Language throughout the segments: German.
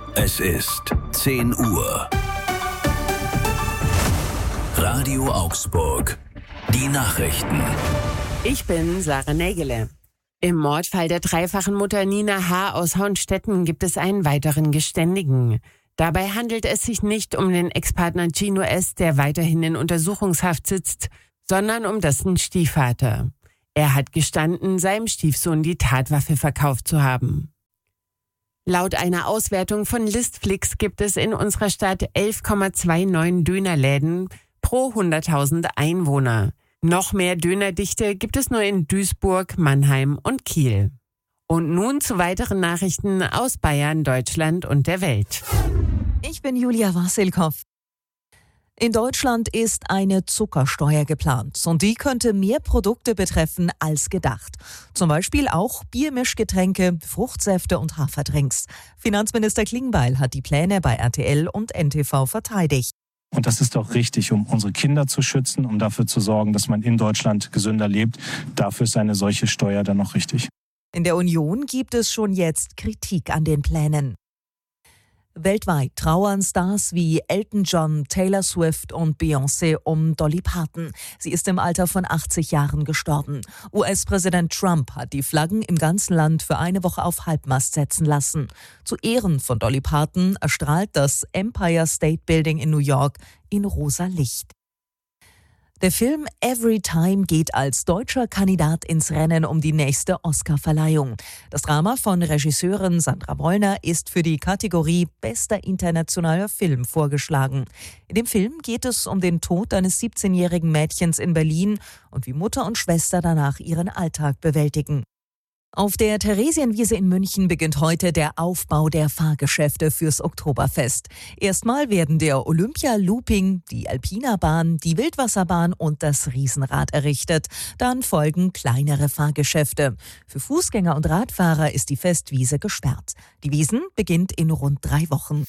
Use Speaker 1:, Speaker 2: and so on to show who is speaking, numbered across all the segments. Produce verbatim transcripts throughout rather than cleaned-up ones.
Speaker 1: Es ist zehn Uhr. Radio Augsburg. Die Nachrichten.
Speaker 2: Ich bin Sarah Nägele. Im Mordfall der dreifachen Mutter Nina H. aus Hornstetten gibt es einen weiteren Geständigen. Dabei handelt es sich nicht um den Ex-Partner Gino S., der weiterhin in Untersuchungshaft sitzt, sondern um dessen Stiefvater. Er hat gestanden, seinem Stiefsohn die Tatwaffe verkauft zu haben. Laut einer Auswertung von Listflix gibt es in unserer Stadt elf Komma neunundzwanzig Dönerläden pro hunderttausend Einwohner. Noch mehr Dönerdichte gibt es nur in Duisburg, Mannheim und Kiel. Und nun zu weiteren Nachrichten aus Bayern, Deutschland und der Welt.
Speaker 3: Ich bin Julia Wassilkow. In Deutschland ist eine Zuckersteuer geplant und die könnte mehr Produkte betreffen als gedacht. Zum Beispiel auch Biermischgetränke, Fruchtsäfte und Haferdrinks. Finanzminister Klingbeil hat die Pläne bei R T L und N T V verteidigt.
Speaker 4: Und das ist doch richtig, um unsere Kinder zu schützen, um dafür zu sorgen, dass man in Deutschland gesünder lebt. Dafür ist eine solche Steuer dann noch richtig.
Speaker 3: In der Union gibt es schon jetzt Kritik an den Plänen. Weltweit trauern Stars wie Elton John, Taylor Swift und Beyoncé um Dolly Parton. Sie ist im Alter von achtzig Jahren gestorben. U S-Präsident Trump hat die Flaggen im ganzen Land für eine Woche auf Halbmast setzen lassen. Zu Ehren von Dolly Parton erstrahlt das Empire State Building in New York in rosa Licht. Der Film Every Time geht als deutscher Kandidat ins Rennen um die nächste Oscar-Verleihung. Das Drama von Regisseurin Sandra Wollner ist für die Kategorie Bester internationaler Film vorgeschlagen. In dem Film geht es um den Tod eines siebzehnjährigen Mädchens in Berlin und wie Mutter und Schwester danach ihren Alltag bewältigen. Auf der Theresienwiese in München beginnt heute der Aufbau der Fahrgeschäfte fürs Oktoberfest. Erstmal werden der Olympia-Looping, die Alpina-Bahn, die Wildwasserbahn und das Riesenrad errichtet. Dann folgen kleinere Fahrgeschäfte. Für Fußgänger und Radfahrer ist die Festwiese gesperrt. Die Wiesn beginnt in rund drei Wochen.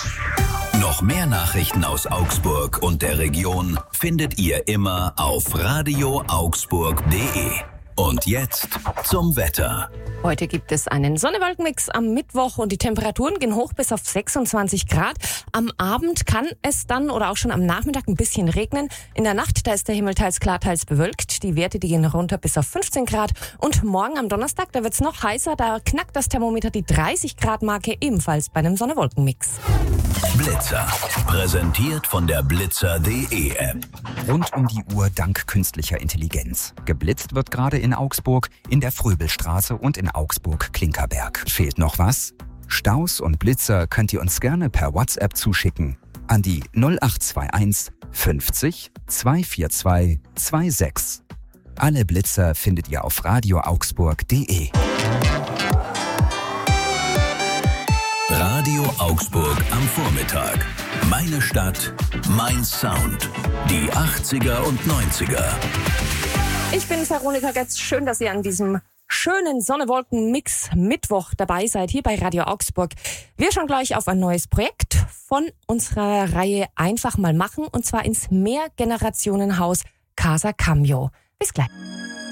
Speaker 1: Noch mehr Nachrichten aus Augsburg und der Region findet ihr immer auf radio augsburg punkt de. Und jetzt zum Wetter.
Speaker 5: Heute gibt es einen Sonne-Wolken-Mix am Mittwoch und die Temperaturen gehen hoch bis auf sechsundzwanzig Grad. Am Abend kann es dann oder auch schon am Nachmittag ein bisschen regnen. In der Nacht, da ist der Himmel teils klar, teils bewölkt. Die Werte, die gehen runter bis auf fünfzehn Grad. Und morgen am Donnerstag, da wird es noch heißer. Da knackt das Thermometer die dreißig Grad Marke, ebenfalls bei einem Sonne-Wolken-Mix.
Speaker 1: Blitzer. Präsentiert von der blitzer punkt de App.
Speaker 6: Rund um die Uhr dank künstlicher Intelligenz. Geblitzt wird gerade in Augsburg, in der Fröbelstraße und in Augsburg-Klinkerberg. Fehlt noch was? Staus und Blitzer könnt ihr uns gerne per WhatsApp zuschicken. An die null acht zwei eins fünfzig zweihundertvierundzwanzig sechsundzwanzig. Alle Blitzer findet ihr auf radio augsburg punkt de.
Speaker 1: Radio Augsburg am Vormittag. Meine Stadt, mein Sound. Die achtziger und neunziger.
Speaker 5: Ich bin Veronika Götz. Schön, dass ihr an diesem schönen Sonne-Wolken-Mix Mittwoch dabei seid, hier bei Radio Augsburg. Wir schauen gleich auf ein neues Projekt von unserer Reihe Einfach mal machen, und zwar ins Mehrgenerationenhaus Casa Cambio. Bis gleich.